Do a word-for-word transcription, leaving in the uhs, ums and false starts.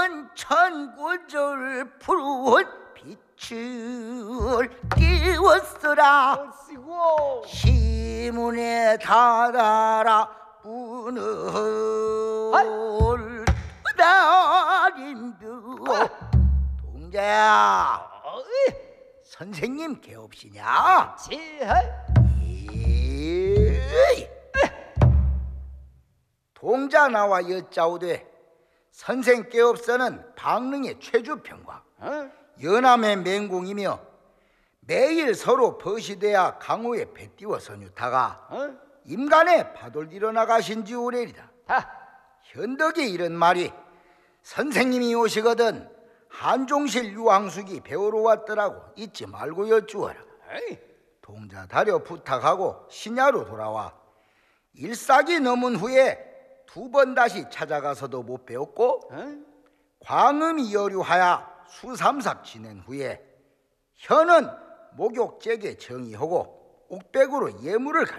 붉은 천구절 푸른 빛을 띄웠으라. 얼씨구 시문에 달아라 오늘 달인도 동자야, 어이 선생님 개없이냐? 지하이 에이. 동자 나와 여짜오되 선생 개업서는 방릉의 최주평과 어? 연암의 맹공이며 매일 서로 벗이되어 강호에 배띄워 선유타가 어? 임간에 파돌리러 나가신 지 오래리다. 하 현덕이 이런 말이 선생님이 오시거든 한종실 유황숙이 배우러 왔더라고 잊지 말고 여쭈어라. 에이 동자 다려 부탁하고 신야로 돌아와 일삭이 넘은 후에 두 번 다시 찾아가서도 못 배웠고 어? 광음이 여류하여 수삼삭 지낸 후에 현은 목욕제게 정의하고 옥백으로 예물을